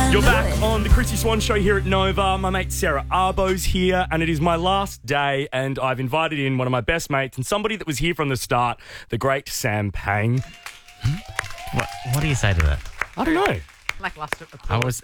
You're back on the Chrissy Swan Show here at Nova. My mate Sarah Arbo's here, and it is my last day, and I've invited in one of my best mates and somebody that was here from the start, the great Sam Pang. What do you say to that? I don't know. Lackluster I applause.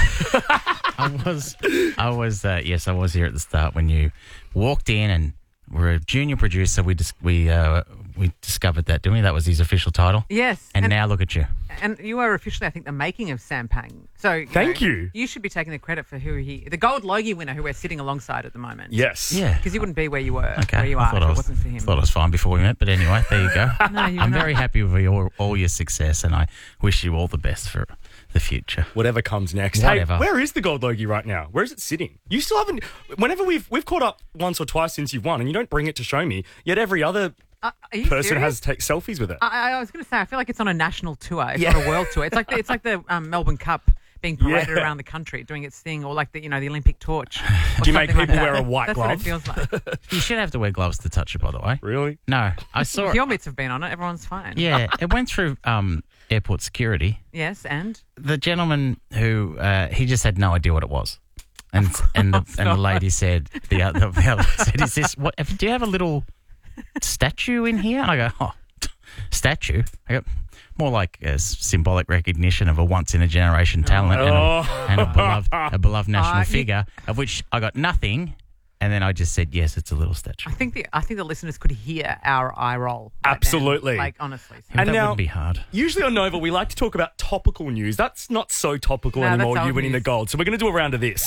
was yes, I was here at the start when you walked in, and we're a junior producer. We discovered that, didn't we? That was his official title. Yes. And now look at you. And you are officially, I think, the making of Sam Pang. So Thank you. You should be taking the credit for the Gold Logie winner who we're sitting alongside at the moment. Yes. Yeah. Because you wouldn't be where you were, Okay. where you are, if it wasn't for him. Thought I was fine before we met, but anyway, there you go. No, you're I'm not. very happy with all your success, and I wish you all the best for the future. Whatever comes next. Whatever. Hey, where is the Gold Logie right now? Where is it sitting? You still haven't... Whenever we've caught up once or twice since you've won, and you don't bring it to show me, yet every other Are you person serious? has take selfies with it. I was going to say, I feel like it's on a national tour, it's not a world tour. It's like the Melbourne Cup being paraded Yeah. around the country, doing its thing, or like the Olympic torch. Do you make something like people that. wear a white That's glove? what it feels like. You should have to wear gloves to touch it, by the way. Really? No, I saw it. Your mitts have been on it. Everyone's fine. Yeah, it went through airport security. Yes, and The gentleman who he just had no idea what it was, and the lady said the other said, "Is this what? Do you have a little statue in here?" And I go, "Oh, statue." I go, more like a symbolic recognition of a once in a generation talent and a beloved national figure, of which I got nothing. And then I just said, yes, it's a little statue. I think the listeners could hear our eye roll. Right Absolutely. now. Like, honestly. And that now- wouldn't be hard. Usually on Nova, we like to talk about topical news. That's not so topical No, anymore, that's you old winning the news. gold. So we're going to do a round of this.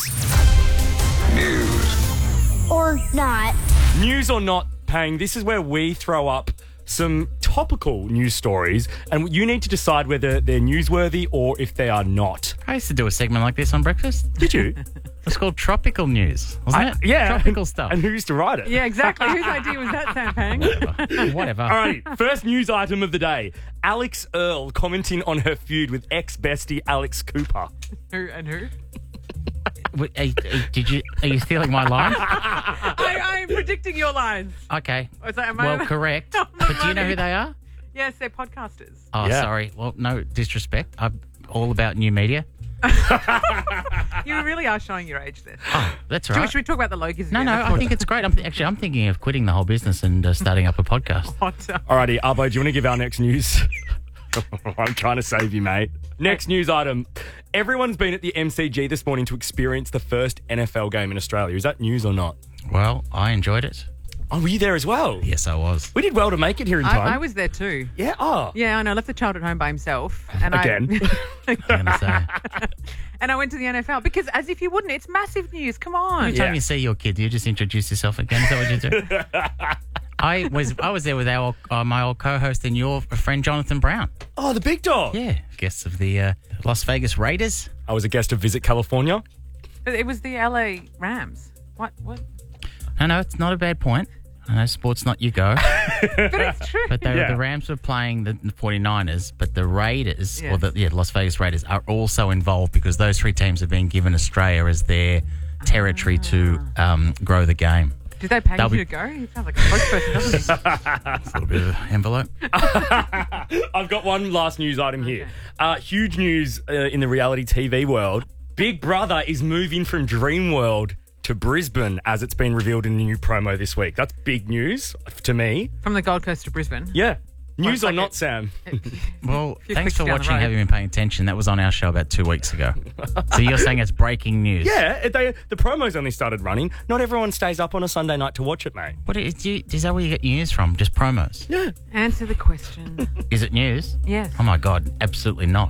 Or not. News or not, Pang, this is where we throw up some topical news stories, and you need to decide whether they're newsworthy or if they are not. I used to do a segment like this on breakfast. Did you? It's called Tropical News, wasn't it? Yeah. Tropical stuff. And who used to write it? Yeah, exactly. Whose idea was that, Sam Pang? Whatever. All right, first news item of the day. Alex Earle commenting on her feud with ex-bestie Alex Cooper. Who and who? Are you stealing my line? I'm predicting your lines. Okay. Was that, Well, correct. Am I But do you know right? who they are? Yes, they're podcasters. Oh, Yeah. sorry. Well, no disrespect. I'm all about new media. You really are showing your age there. Oh, that's Should right. we talk about the Logies No, again? I think it's great. I'm thinking of quitting the whole business and starting up a podcast. Alrighty, Arbo, do you want to give our next news? I'm trying to save you, mate. Next news item. Everyone's been at the MCG this morning to experience the first NFL game in Australia. Is that news or not? Well, I enjoyed it. Oh, were you there as well? Yes, I was. We did well to make it here in time. I was there too. Yeah, oh. Yeah, I know. I left the child at home by himself. And Again. I'm going to say. and I went to the NFL because, as if you wouldn't, it's massive news. Come on. Every time you see your kid, you just introduce yourself again. Is that what you do? I was there with my old co-host and your friend Jonathan Brown. Oh, the big dog. Yeah, guests of the Las Vegas Raiders. I was a guest of Visit California. But it was the LA Rams. What? No, it's not a bad point. I know sport's not your go, But it's true. but Yeah. the Rams were playing the 49ers, but the Raiders, Yes. or the Las Vegas Raiders, are also involved because those three teams have been given Australia as their territory to grow the game. Did they pay They'll you be- to go? He sounds like a spokesperson, doesn't he? A little bit of an envelope. I've got one last news item here. Huge news in the reality TV world. Big Brother is moving from Dreamworld to Brisbane, as it's been revealed in a new promo this week. That's big news to me. From the Gold Coast to Brisbane. Yeah. News or like not, it- Sam? Well, few thanks clicks for down the watching. road. Have you been paying attention? That was on our show about 2 weeks ago. So you're saying it's breaking news? Yeah, the promos only started running. Not everyone stays up on a Sunday night to watch it, mate. What is that where you get news from? Just promos? Yeah. Answer the question. Is it news? Yes. Oh my God, absolutely not.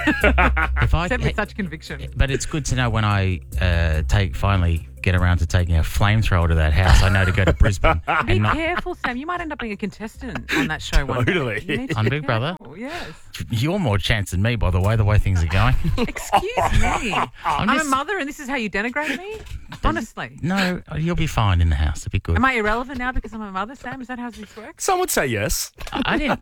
If I, Said with such conviction. but it's good to know when I finally get around to taking a flamethrower to that house. I know to go to Brisbane Be and not. careful, Sam. You might end up being a contestant on that show one Totally. day. You need to On be Big Brother? careful, Yes. You're more chance than me, by the way things are going. Excuse me. I'm just- a mother and this is how you denigrate me? Honestly. No, you'll be fine in the house. It'll be good. Am I irrelevant now because I'm a mother, Sam? Is that how this works? Some would say yes. I didn't.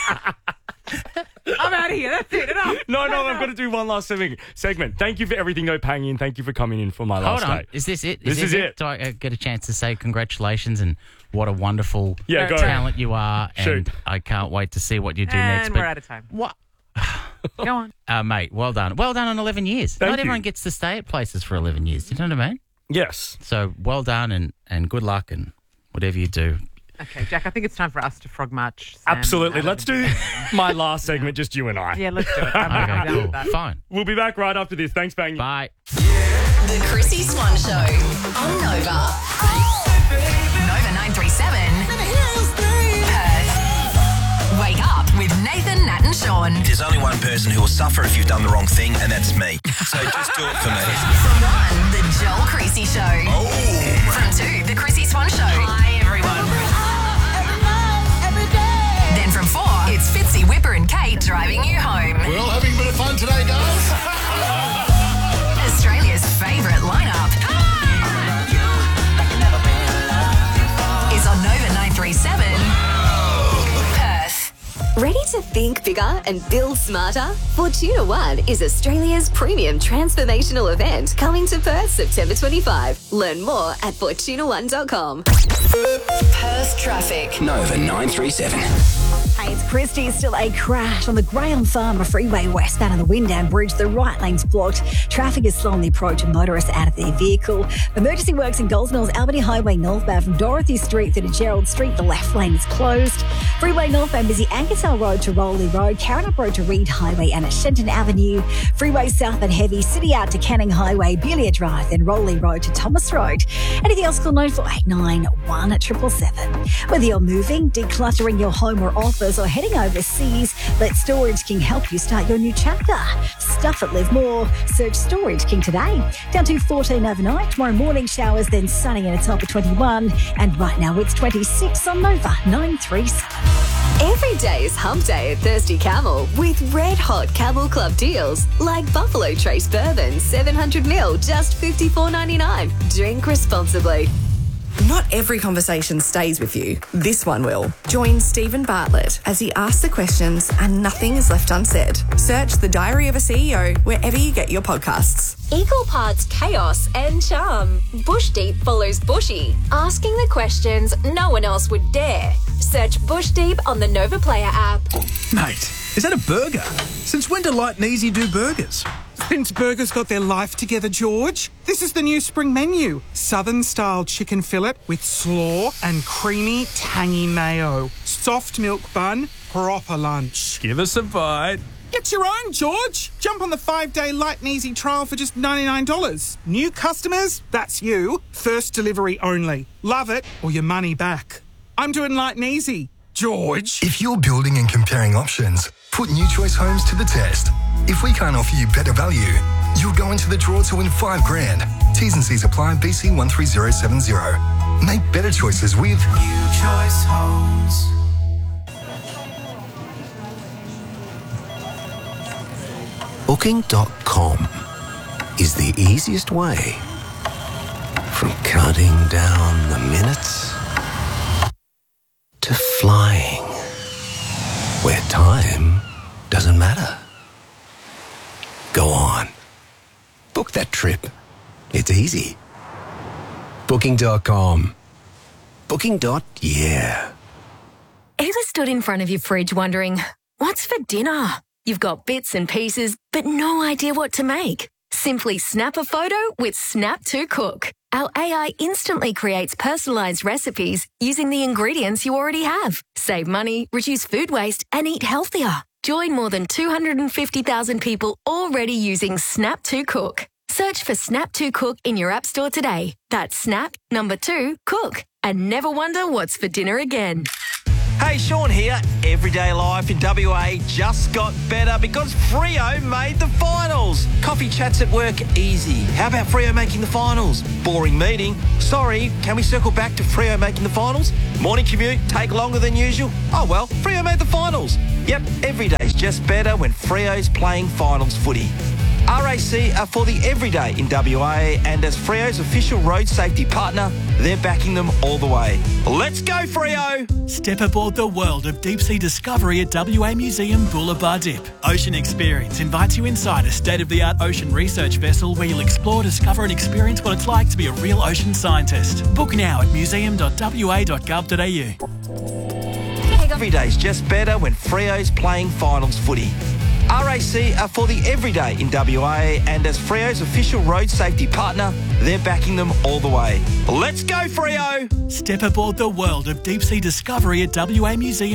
I'm out of here. That's it. Enough. No, I've got to do one last segment. Thank you for everything, though, Pang, and thank you for coming in for my Hold last on. day. Is this it? This is it. Do I get a chance to say congratulations and what a wonderful Yeah, go. talent you are? Shoot. And I can't wait to see what you do And next. we're out of time. What? Go on. Mate, well done. Well done on 11 years. Thank Not you. everyone gets to stay at places for 11 years. You know what I mean? Yes. So well done and good luck and whatever you do. Okay, Jack, I think it's time for us to frog march. Sam Absolutely. out of Let's the- do my last segment, just you and I. Yeah, let's do it. I'm down Okay, with that. cool. Fine. We'll be back right after this. Thanks, Bang. Bye. The Chrissy Swan Show on Nova. Nova 937. Perth. Wake up with Nathan, Nat and Sean. There's only one person who will suffer if you've done the wrong thing, and that's me. So just do it for me. From 1, The Joel Creasy Show. From 2, The Chrissy Swan Show. Hi, everyone. Then from 4, it's Fitzy, Whipper and Kate driving you home. We're all having a bit of fun today, guys. Australia's favourite lineup is on Nova 937 Perth. Ready to think bigger and build smarter? Fortuna One is Australia's premium transformational event coming to Perth September 25. Learn more at fortuna1.com. Perth traffic. Nova 937. Hey, it's Christy. Still a crash on the Graham Farmer Freeway westbound of the Wyndham Bridge. The right lane's blocked. Traffic is slowly approaching motorists out of their vehicle. Emergency works in Golds Mills Albany Highway northbound from Dorothy Street through to Gerald Street. The left lane is closed. Freeway northbound busy Ankersale Road to Rowley Road, Carrinup Road to Reed Highway and at Shenton Avenue. Freeway southbound heavy, City out to Canning Highway, Belia Drive, then Rowley Road to Thomas Road. Anything else, call 9489 777. Whether you're moving, decluttering your home or office, or heading overseas, let Storage King help you start your new chapter. Stuff it, live more. Search Storage King today. Down to 14 overnight. Tomorrow morning showers, then sunny and a top of 21. And right now it's 26 on Nova 937. Every day is hump day at Thirsty Camel with red hot Camel Club deals like Buffalo Trace Bourbon 700ml, just $54.99. Drink responsibly. Not every conversation stays with you. This one will. Join Stephen Bartlett as he asks the questions and nothing is left unsaid. Search The Diary of a CEO wherever you get your podcasts. Equal parts chaos and charm. Bush Deep follows Bushy, asking the questions no one else would dare. Search Bush Deep on the Nova Player app. Mate, is that a burger? Since when do Light and Easy do burgers? Since burgers got their life together, George. This is the new spring menu. Southern-style chicken fillet with slaw and creamy, tangy mayo. Soft milk bun, proper lunch. Give us a bite. Get your own, George. Jump on the 5-day Light and Easy trial for just $99. New customers, that's you. First delivery only. Love it or your money back. I'm doing Light and Easy. George. If you're building and comparing options, put New Choice Homes to the test. If we can't offer you better value, you'll go into the draw to win $5,000. T's and C's apply. BC 13070. Make better choices with New Choice Homes. Booking.com is the easiest way from counting down the minutes to flying where time doesn't matter. Go on. Book that trip. It's easy. Booking.com. Booking.yeah. Ever stood in front of your fridge wondering, what's for dinner? You've got bits and pieces, but no idea what to make. Simply snap a photo with Snap to Cook. Our AI instantly creates personalised recipes using the ingredients you already have. Save money, reduce food waste, and eat healthier. Join more than 250,000 people already using Snap to Cook. Search for Snap to Cook in your app store today. That's Snap, 2, Cook. And never wonder what's for dinner again. Hey, Sean here. Everyday life in WA just got better because Freo made the finals. Coffee chats at work, easy. How about Freo making the finals? Boring meeting. Sorry, can we circle back to Freo making the finals? Morning commute, take longer than usual? Oh well, Freo made the finals. Yep, every day's just better when Freo's playing finals footy. RAC are for the everyday in WA, and as Freo's official road safety partner, they're backing them all the way. Let's go, Freo! Step aboard the world of deep-sea discovery at WA Museum Boulevard Dip. Ocean Experience invites you inside a state-of-the-art ocean research vessel where you'll explore, discover and experience what it's like to be a real ocean scientist. Book now at museum.wa.gov.au. Every day's just better when Freo's playing finals footy. RAC are for the everyday in WA, and as Freo's official road safety partner, they're backing them all the way. Let's go, Freo! Step aboard the world of deep sea discovery at WA Museum